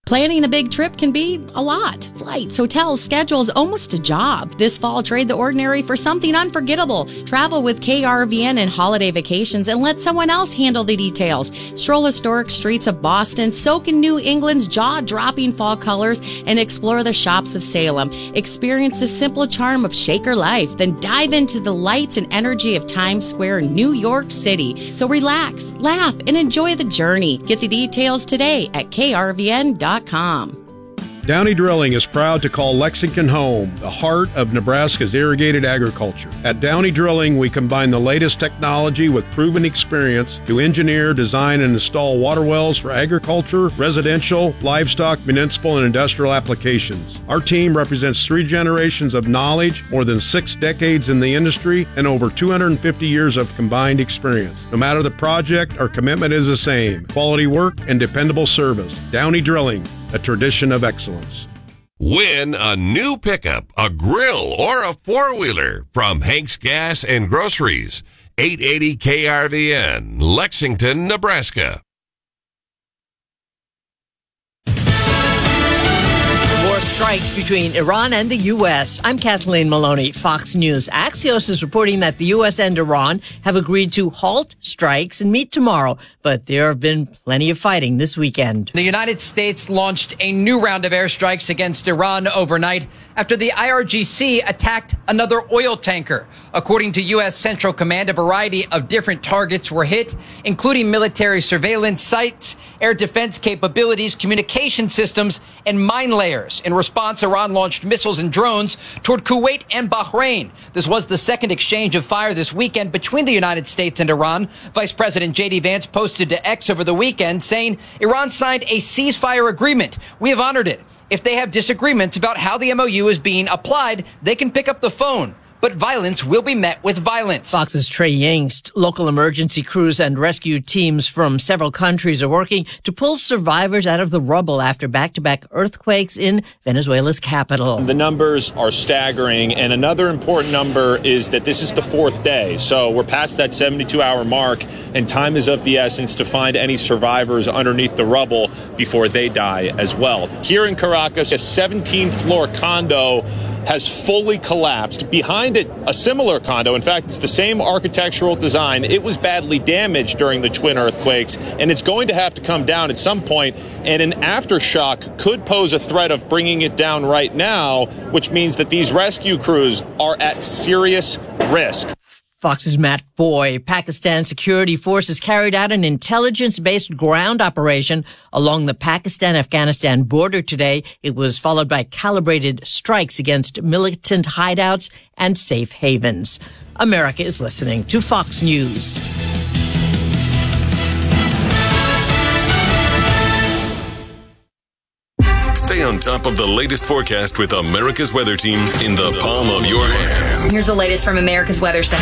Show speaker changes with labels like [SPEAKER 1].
[SPEAKER 1] Planning a big trip can be a lot. Flights, hotels, schedules, almost a job. This fall, trade the ordinary for something unforgettable. Travel with KRVN and holiday vacations and let someone else handle the details. Stroll historic streets of Boston, soak in New England's jaw-dropping fall colors, and explore the shops of Salem. Experience the simple charm of Shaker life, then dive into the lights and energy of Times Square, New York City. So relax, laugh, and enjoy the journey. Get the details today at krvn.com.
[SPEAKER 2] Downey Drilling is proud to call Lexington home, the heart of Nebraska's irrigated agriculture. At Downey Drilling, we combine the latest technology with proven experience to engineer, design, and install water wells for agriculture, residential, livestock, municipal, and industrial applications. Our team represents 3 generations of knowledge, more than 6 decades in the industry, and over 250 years of combined experience. No matter the project, our commitment is the same: quality work and dependable service. Downey Drilling, a tradition of excellence.
[SPEAKER 3] Win a new pickup, a grill, or a four-wheeler from Hank's Gas and Groceries. 880 KRVN, Lexington, Nebraska.
[SPEAKER 4] More strikes between Iran and the U.S. I'm Kathleen Maloney, Fox News. Axios is reporting that the U.S. and Iran have agreed to halt strikes and meet tomorrow, but there have been plenty of fighting this weekend.
[SPEAKER 5] The United States launched a new round of airstrikes against Iran overnight after the IRGC attacked another oil tanker. According to U.S. Central Command, a variety of different targets were hit, including military surveillance sites, air defense capabilities, communication systems, and mine layers. In response, Iran launched missiles and drones toward Kuwait and Bahrain. This was the second exchange of fire this weekend between the United States and Iran. Vice President J.D. Vance posted to X over the weekend saying Iran signed a ceasefire agreement. We have honored it. If they have disagreements about how the MOU is being applied, they can pick up the phone. But violence will be met with violence.
[SPEAKER 4] Fox's Trey Yingst. Local emergency crews and rescue teams from several countries are working to pull survivors out of the rubble after back-to-back earthquakes in Venezuela's capital.
[SPEAKER 6] The numbers are staggering, and another important number is that this is the 4th day. So we're past that 72-hour mark, and time is of the essence to find any survivors underneath the rubble before they die as well. Here in Caracas, a 17th-floor condo has fully collapsed. Behind it, a similar condo. In fact, it's the same architectural design. It was badly damaged during the twin earthquakes, and it's going to have to come down at some point, and an aftershock could pose a threat of bringing it down right now, which means that these rescue crews are at serious risk.
[SPEAKER 4] Fox's Matt Foy. Pakistan security forces carried out an intelligence-based ground operation along the Pakistan-Afghanistan border today. It was followed by calibrated strikes against militant hideouts and safe havens. America is listening to Fox News.
[SPEAKER 3] Stay on top of the latest forecast with America's Weather Team in the palm of your hands.
[SPEAKER 7] Here's the latest from America's Weather Center.